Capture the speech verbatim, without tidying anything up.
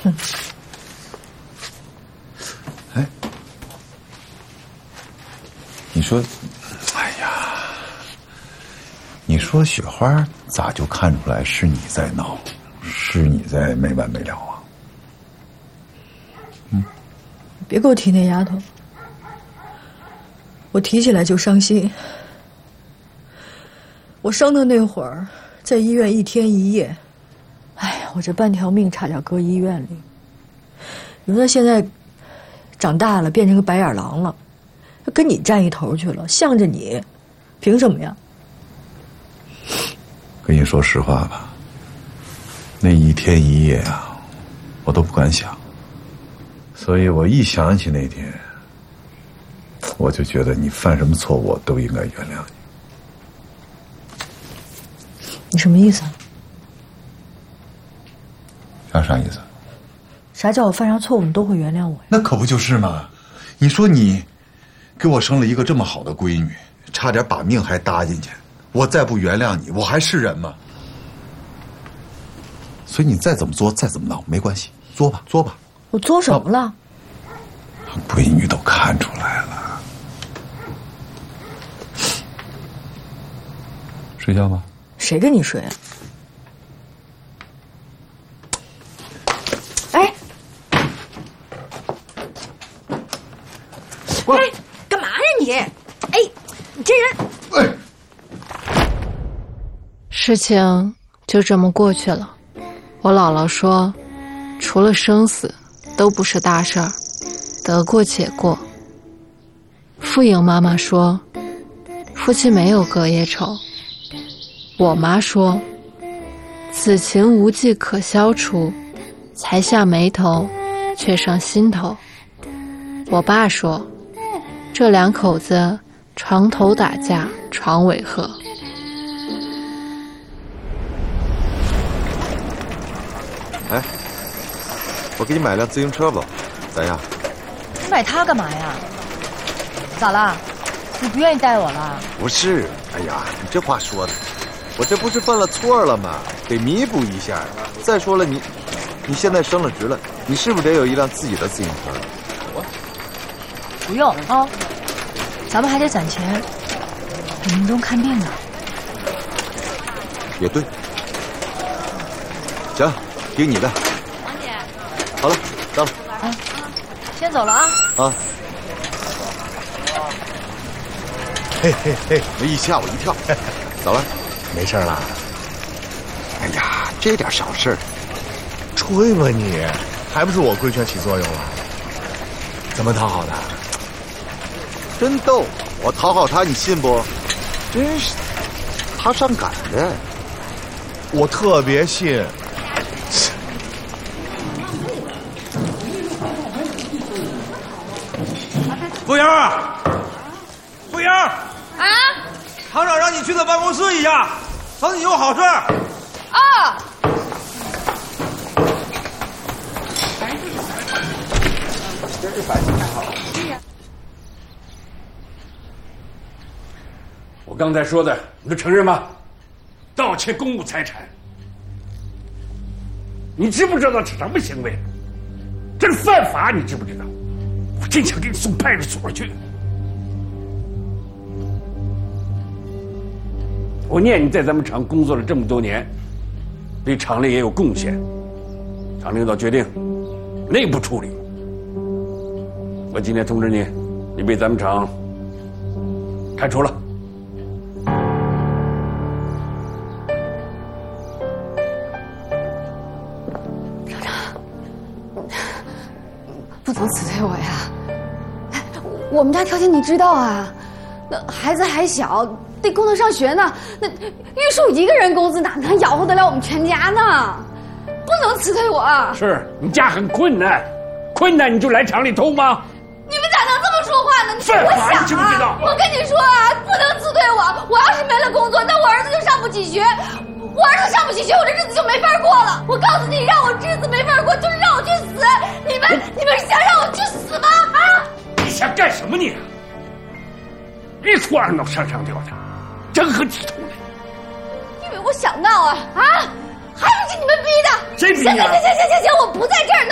哼。 哎，你说，哎呀，你说雪花咋就看出来是你在闹，是你在没完没了啊？嗯， 别给我提那丫头，我提起来就伤心。我生的那会儿，在医院一天一夜，哎呀，我这半条命差点搁医院里。人家现在长大了，变成个白眼狼了，跟你站一头去了，向着你，凭什么呀？ 跟你说实话吧，那一天一夜啊，我都不敢想。所以我一想起那天，我就觉得你犯什么错误，我都应该原谅你。 你什么意思啊？ 啥啥意思？ 啥叫我犯上错误你都会原谅我呀？ 那可不就是嘛！你说你给我生了一个这么好的闺女，差点把命还搭进去，我再不原谅你，我还是人吗？所以你再怎么作，再怎么闹，没关系，作吧，作吧。 我作什么了？ 闺女都看出来了。睡觉吧。 谁跟你睡啊？哎， 哎，干嘛呀你？哎，你这人…… 哎， 事情就这么过去了。我姥姥说，除了生死，都不是大事儿，得过且过。傅颖妈妈说，夫妻没有隔夜仇。我妈说，此情无计可消除，才下眉头，却上心头。我爸说，这两口子床头打架，床尾和。 哎，我给你买辆自行车吧，咋样？ 你买它干嘛呀？咋啦？你不愿意带我了？ 不是，哎呀，你这话说的，我这不是犯了错了吗？得弥补一下。再说了，你你现在升了职了，你是不是得有一辆自己的自行车？ 不用啊，咱们还得攒钱给明忠看病呢。 也对，行，听你的。 王姐， 好了，到了。 啊，先走了啊。 啊。嘿嘿嘿，一吓我一跳。咋了？ 没事了。 哎呀，这点小事， 吹吧你，还不是我规劝起作用了？怎么讨好的？ 真逗！我讨好他，你信不？真是，他上赶的。 我特别信。 服务员，服务员啊！厂长让你去他办公室一下，找你有好事。 啊！ 我刚才说的，你都承认吗？盗窃公务财产，你知不知道是什么行为？这是犯法，你知不知道？我真想给你送派出所去。我念你在咱们厂工作了这么多年，对厂里也有贡献。厂领导决定内部处理。我今天通知你，你被咱们厂开除了。 不能辞退我呀！我们家条件你知道啊，那孩子还小，得供他上学呢。那玉树一个人工资哪能养活得了我们全家呢？不能辞退我啊！ 是你家很困难，困难你就来厂里偷吗？ 你们咋能这么说话呢？ 犯法我你知不知道？ 我跟你说啊，不能辞退我。我要是没了工作，那我儿子就上不起学。我儿子上不起学，我这日子就没法过了。我告诉你，让我日子没法过，就是让我去死。你们，你们想让我去死吗？啊！ 你想干什么你？一哭二闹三上吊的，成何体统呢？ 因为我想闹啊啊！还不是你们逼的！ 谁逼你啊？ 行行行行行行行，我不在这儿闹